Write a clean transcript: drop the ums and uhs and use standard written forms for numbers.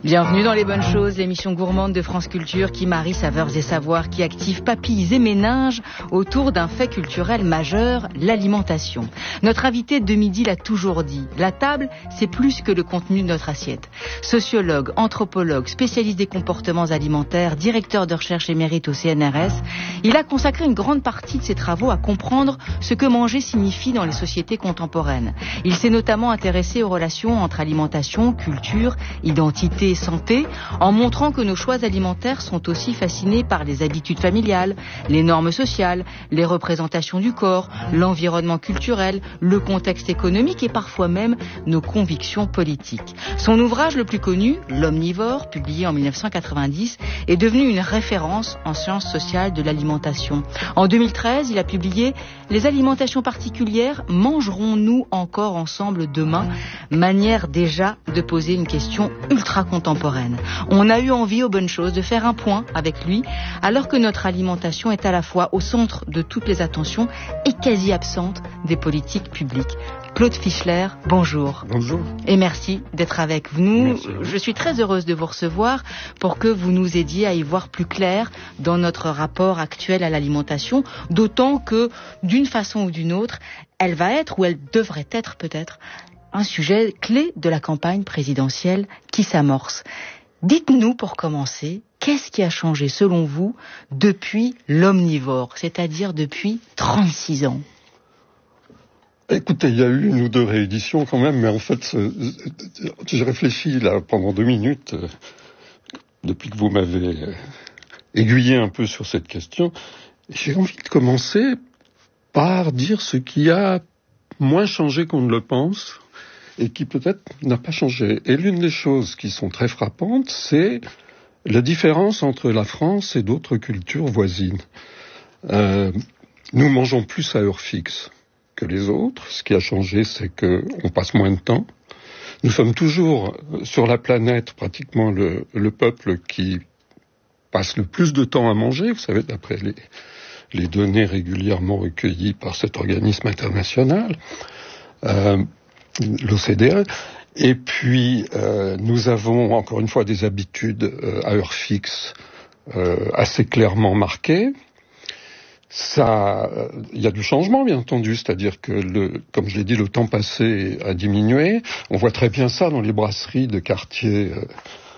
Bienvenue dans Les Bonnes Choses, l'émission gourmande de France Culture qui marie saveurs et savoirs, qui active papilles et méninges autour d'un fait culturel majeur, l'alimentation. Notre invité de midi l'a toujours dit, la table, c'est plus que le contenu de notre assiette. Sociologue, anthropologue, spécialiste des comportements alimentaires, directeur de recherche émérite au CNRS, il a consacré une grande partie de ses travaux à comprendre ce que manger signifie dans les sociétés contemporaines. Il s'est notamment intéressé aux relations entre alimentation, culture, identité et santé, en montrant que nos choix alimentaires sont aussi fascinés par les habitudes familiales, les normes sociales, les représentations du corps, l'environnement culturel, le contexte économique et parfois même nos convictions politiques. Son ouvrage le plus connu, L'Omnivore, publié en 1990, est devenu une référence en sciences sociales de l'alimentation. En 2013, il a publié Les alimentations particulières, mangerons-nous encore ensemble demain? Manière déjà de poser une question ultra contemporaine. On a eu envie aux Bonnes Choses de faire un point avec lui, alors que notre alimentation est à la fois au centre de toutes les attentions et quasi absente des politiques publiques. Claude Fischler, bonjour. Bonjour. Et merci d'être avec nous. Merci. Je suis très heureuse de vous recevoir pour que vous nous aidiez à y voir plus clair dans notre rapport actuel à l'alimentation, d'autant que, d'une façon ou d'une autre, elle va être, ou elle devrait être peut-être, un sujet clé de la campagne présidentielle qui s'amorce. Dites-nous, pour commencer, qu'est-ce qui a changé, selon vous, depuis l'Omnivore, c'est-à-dire depuis 36 ans? Écoutez, il y a eu une ou deux rééditions quand même, mais en fait, j'ai réfléchi là pendant 2 minutes, depuis que vous m'avez aiguillé un peu sur cette question. J'ai envie de commencer par dire ce qui a moins changé qu'on ne le pense, et qui peut-être n'a pas changé. Et l'une des choses qui sont très frappantes, c'est la différence entre la France et d'autres cultures voisines. Nous mangeons plus à heure fixe que les autres. Ce qui a changé, c'est qu'on passe moins de temps. Nous sommes toujours sur la planète pratiquement le peuple qui passe le plus de temps à manger. Vous savez, d'après les données régulièrement recueillies par cet organisme international, l'OCDE. Et puis, nous avons encore une fois des habitudes à heure fixe assez clairement marquées. Ça, il y a du changement, bien entendu, c'est-à-dire que, comme je l'ai dit, le temps passé a diminué. On voit très bien ça dans les brasseries de quartiers